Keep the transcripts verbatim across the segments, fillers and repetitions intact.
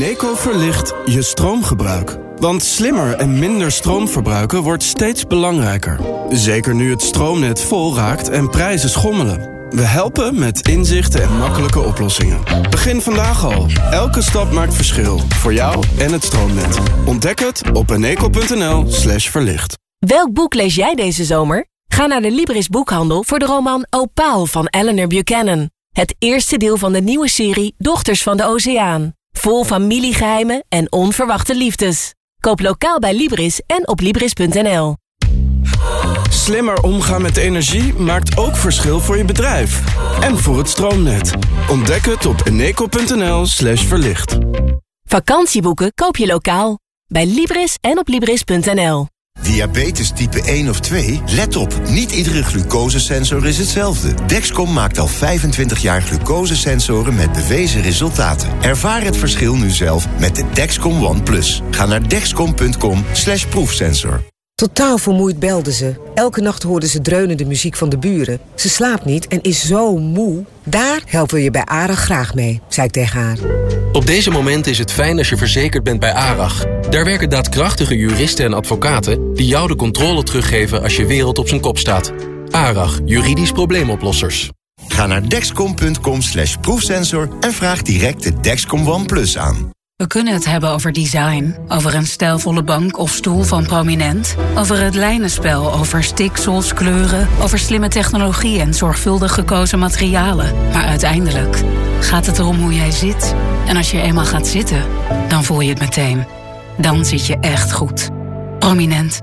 Eneco verlicht je stroomgebruik. Want slimmer en minder stroom verbruiken wordt steeds belangrijker. Zeker nu het stroomnet vol raakt en prijzen schommelen. We helpen met inzichten en makkelijke oplossingen. Begin vandaag al. Elke stap maakt verschil. Voor jou en het stroomnet. Ontdek het op eneco.nl slash verlicht. Welk boek lees jij deze zomer? Ga naar de Libris boekhandel voor de roman Opaal van Eleanor Buchanan. Het eerste deel van de nieuwe serie Dochters van de Oceaan. Vol familiegeheimen en onverwachte liefdes. Koop lokaal bij Libris en op libris punt n l. Slimmer omgaan met energie maakt ook verschil voor je bedrijf. En voor het stroomnet. Ontdek het op eneco.nl slash verlicht. Vakantieboeken koop je lokaal. Bij Libris en op libris punt n l. Diabetes type één of twee? Let op, niet iedere glucosesensor is hetzelfde. Dexcom maakt al vijfentwintig jaar glucosesensoren met bewezen resultaten. Ervaar het verschil nu zelf met de Dexcom One Plus. Ga naar dexcom punt com slash proefsensor. Totaal vermoeid belde ze. Elke nacht hoorde ze dreunende muziek van de buren. Ze slaapt niet en is zo moe. Daar helpen we je bij ARAG graag mee, zei ik tegen haar. Op deze momenten is het fijn als je verzekerd bent bij ARAG. Daar werken daadkrachtige juristen en advocaten die jou de controle teruggeven als je wereld op zijn kop staat. ARAG, juridisch probleemoplossers. Ga naar dexcom punt com slash proefsensor en vraag direct de Dexcom One Plus aan. We kunnen het hebben over design, over een stijlvolle bank of stoel van Prominent, over het lijnenspel, over stiksels, kleuren, over slimme technologie en zorgvuldig gekozen materialen. Maar uiteindelijk gaat het erom hoe jij zit. En als je eenmaal gaat zitten, dan voel je het meteen. Dan zit je echt goed. Prominent.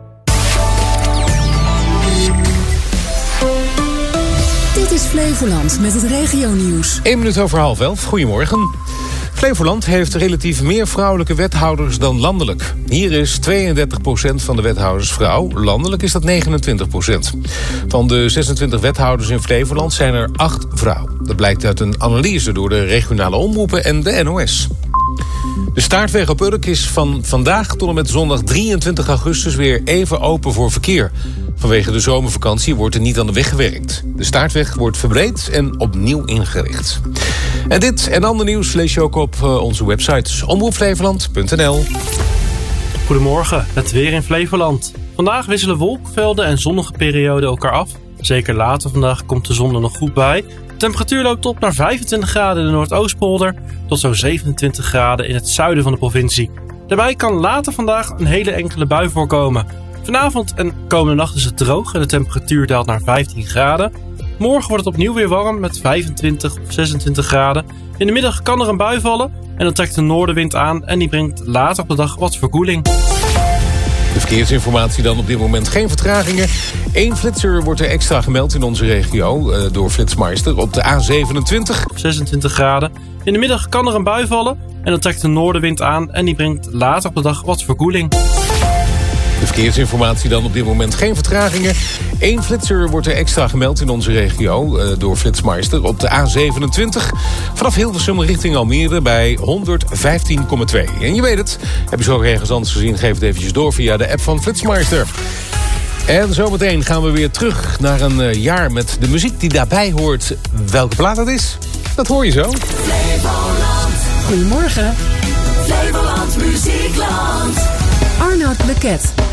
Dit is Flevoland met het regionieuws. Eén minuut over half elf. Goedemorgen. Flevoland heeft relatief meer vrouwelijke wethouders dan landelijk. Hier is tweeëndertig procent van de wethouders vrouw. Landelijk is dat negenentwintig procent. Van de zesentwintig wethouders in Flevoland zijn er acht vrouwen. Dat blijkt uit een analyse door de regionale omroepen en de N O S. De staartweg op Urk is van vandaag tot en met zondag drieëntwintig augustus weer even open voor verkeer. Vanwege de zomervakantie wordt er niet aan de weg gewerkt. De staartweg wordt verbreed en opnieuw ingericht. En dit en ander nieuws lees je ook op onze website omroep flevoland punt n l. Goedemorgen, het weer in Flevoland. Vandaag wisselen wolkenvelden en zonnige perioden elkaar af. Zeker later vandaag komt de zon er nog goed bij. De temperatuur loopt op naar vijfentwintig graden in de Noordoostpolder tot zo'n zevenentwintig graden in het zuiden van de provincie. Daarbij kan later vandaag een hele enkele bui voorkomen. Vanavond en komende nacht is het droog en de temperatuur daalt naar vijftien graden. Morgen wordt het opnieuw weer warm met vijfentwintig of zesentwintig graden. In de middag kan er een bui vallen en dan trekt de noordenwind aan en die brengt later op de dag wat verkoeling. De verkeersinformatie dan op dit moment geen vertragingen. Eén flitser wordt er extra gemeld in onze regio uh, door Flitsmeister op de A zevenentwintig. zesentwintig graden. In de middag kan er een bui vallen en dan trekt de noordenwind aan en die brengt later op de dag wat verkoeling. De verkeersinformatie dan op dit moment geen vertragingen. Eén flitser wordt er extra gemeld in onze regio uh, door Flitsmeister op de A zevenentwintig. Vanaf Hilversum richting Almere bij honderdvijftien komma twee. En je weet het, heb je zo ook ergens anders gezien, geef het eventjes door via de app van Flitsmeister. En zometeen gaan we weer terug naar een uh, jaar met de muziek die daarbij hoort. Welke plaat dat is, dat hoor je zo. Flevoland. Goedemorgen. Flevoland Muziekland. Arnoud Leket.